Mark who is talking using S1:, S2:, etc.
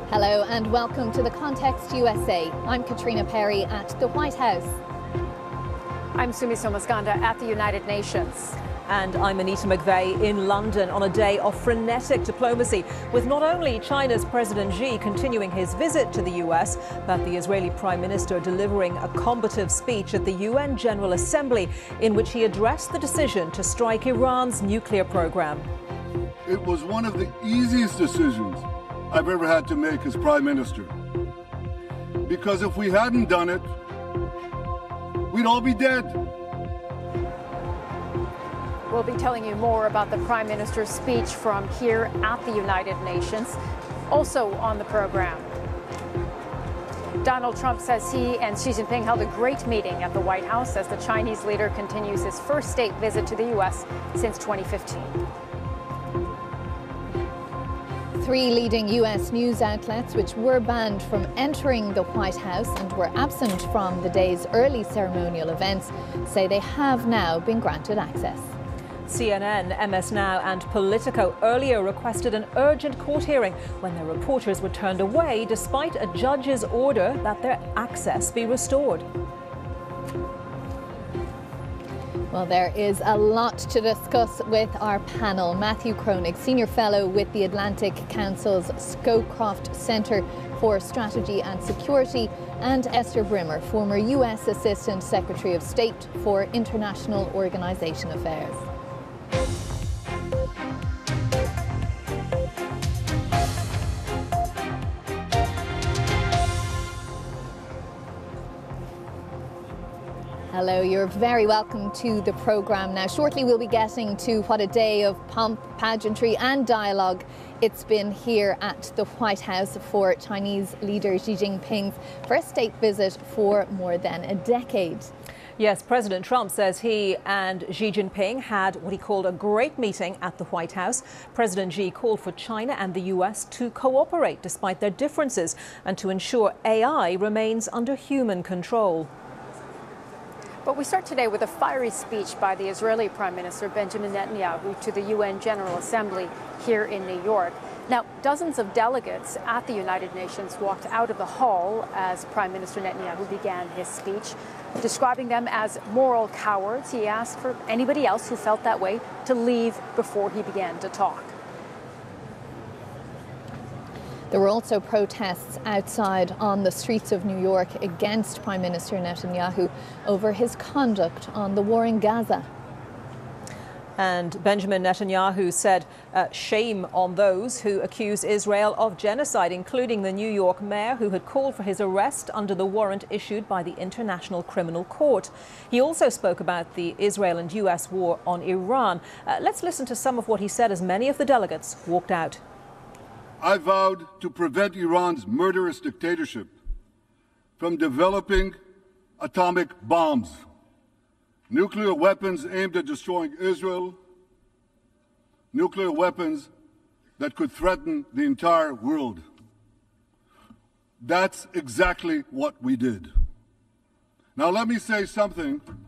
S1: Hello and welcome to The Context USA. I'm Katrina Perry at the White House.
S2: I'm Sumi Somaskanda at the United Nations.
S3: And I'm Anita McVeigh in London on a day of frenetic diplomacy, with not only China's President Xi continuing his visit to the US, but the Israeli Prime Minister delivering a combative speech at the UN General Assembly in which he addressed the decision to strike Iran's nuclear program.
S4: It was one of the easiest decisions I've ever had to make as Prime Minister. Because if we hadn't done it, we'd all be dead.
S2: We'll be telling you more about the Prime Minister's speech from here at the United Nations. Also on the program, Donald Trump says he and Xi Jinping held a great meeting at the White House as the Chinese leader continues his first state visit to the U.S. since 2015.
S1: Three leading U.S. news outlets which were banned from entering the White House and were absent from the day's early ceremonial events say they have now been granted access.
S3: CNN, MS Now and Politico earlier requested an urgent court hearing when their reporters were turned away despite a judge's order that their access be restored.
S1: Well, there is a lot to discuss with our panel. Matthew Kronig, Senior Fellow with the Atlantic Council's Scowcroft Centre for Strategy and Security, and Esther Brimmer, former US Assistant Secretary of State for International Organization Affairs. Hello, you're very welcome to the programme. Now, shortly we'll be getting to what a day of pomp, pageantry and dialogue it's been here at the White House for Chinese leader Xi Jinping's first state visit for more than a decade.
S3: Yes, President Trump says he and Xi Jinping had what he called a great meeting at the White House. President Xi called for China and the US to cooperate despite their differences and to ensure AI remains under human control.
S2: But we start today with a fiery speech by the Israeli Prime Minister Benjamin Netanyahu to the UN General Assembly here in New York. Now, dozens of delegates at the United Nations walked out of the hall as Prime Minister Netanyahu began his speech, describing them as moral cowards. He asked for anybody else who felt that way to leave before he began to talk.
S1: There were also protests outside on the streets of New York against Prime Minister Netanyahu over his conduct on the war in Gaza.
S3: And Benjamin Netanyahu said shame on those who accuse Israel of genocide, including the New York mayor who had called for his arrest under the warrant issued by the International Criminal Court. He also spoke about the Israel and US war on Iran. Let's listen to some of what he said as many of the delegates walked out.
S4: I vowed to prevent Iran's murderous dictatorship from developing atomic bombs, nuclear weapons aimed at destroying Israel, nuclear weapons that could threaten the entire world. That's exactly what we did. Now let me say something